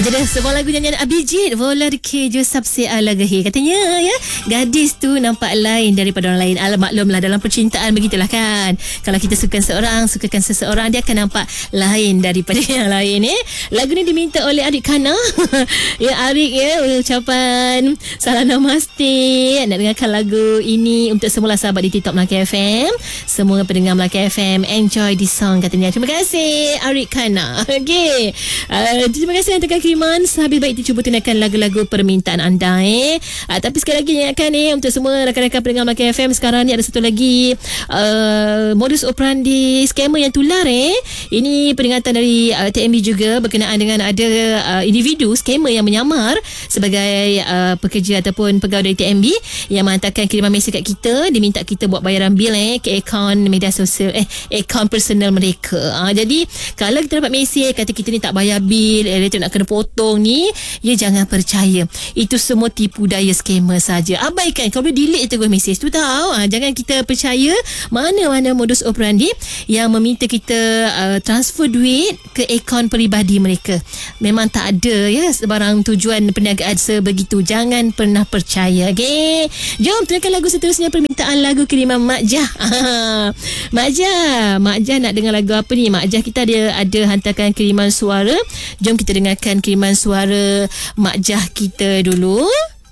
Itu dah semua lagu nyanyian Abhijit Volar ke jo sabse ala gahe. Katanya ya, gadis tu nampak lain daripada orang lain. Maklumlah dalam percintaan begitulah kan. Kalau kita sukakan seseorang, dia akan nampak lain daripada yang lain. Lagu ni diminta oleh Arik Kana. Ya, Arik ya, ucapan salam namaste. Nak dengarkan lagu ini untuk semua sahabat di TikTok Melaka FM. Semua pendengar Melaka FM enjoy this song katanya. Terima kasih Arik Kana. Okey. Terima kasih untuk kiriman. Sehabis baik kita cuba tunaikan lagu-lagu permintaan anda. Tapi sekali lagi ingatkan untuk semua rakan-rakan pendengar Melaka FM, sekarang ni ada satu lagi modus operandi scammer yang tular. Ini peringatan dari TMB juga berkenaan dengan ada individu scammer yang menyamar sebagai pekerja ataupun pegawai dari TMB yang menghantarkan kiriman mesej kat kita. Dia minta kita buat bayaran bil ke akaun media sosial, akaun personal mereka. Jadi kalau kita dapat mesej kata kita ni tak bayar bil, dia nak kena potong ni, ya jangan percaya. Itu semua tipu daya scammer saja. Abaikan, kalau boleh delete terus mesej tu tahu. Jangan kita percaya mana-mana modus operandi yang meminta kita transfer duit ke akaun peribadi mereka. Memang tak ada ya sebarang tujuan perniagaan sebegitu. Jangan pernah percaya. Okay? Jom tunaikan lagu seterusnya, permintaan lagu kiriman Mak Jah. Mak Jah nak dengar lagu apa ni? Mak Jah kita ada hantarkan kiriman suara. Jom kita dengarkan kiriman suara Mak Jah kita dulu.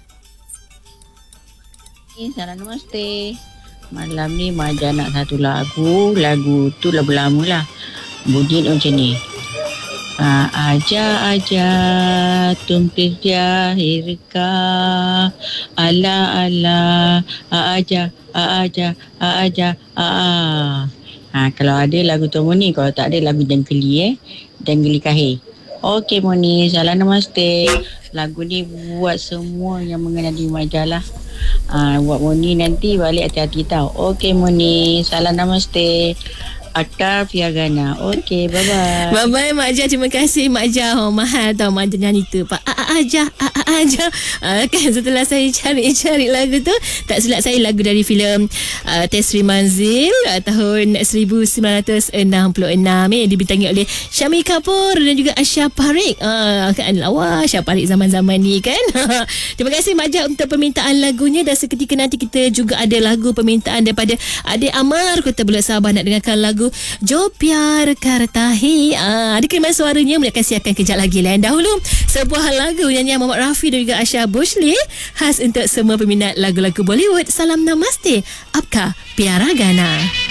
Salam namaste. Malam ni Mak Jah nak satu lagu. Lagu tu lagu lama lah. Bunyi macam ni. Aja tumpis jahirka ala aja. Kalau ada lagu tu Moni, kalau tak ada lagu Jangkeli Jangkeli Kahir. Okey Moni, salam namaste. Lagu ni buat semua yang mengenali Mak Jah lah. Buat Moni nanti balik hati-hati tau. Okey Moni, salam namaste. Akar Fiagana. Okey, bye-bye. Bye-bye Mak Jah. Terima kasih Mak Jah. Mahal tau Mak Jah nyanyi tu. Pak Aja. Kan setelah saya cari lagu tu, tak silap saya lagu dari filem Tesri Manzil tahun 1966 dibintangi oleh Syamil Kapoor dan juga Asya Parik. Kan lawa Asya Parik zaman-zaman ni kan. Terima kasih Mak Jah untuk permintaan lagunya, dan seketika nanti kita juga ada lagu permintaan daripada Adik Amar Kota Bulat Sabah nak dengarkan lagu Jo Pyar Karta Hai. Ada kiriman suaranya, mereka akan siapkan kejap lagi. Lain dahulu sebuah lagu nyanyian Muhammad Rafi dan juga Asha Bushli, khas untuk semua peminat lagu-lagu Bollywood. Salam namaste. Apka Pyara Gana.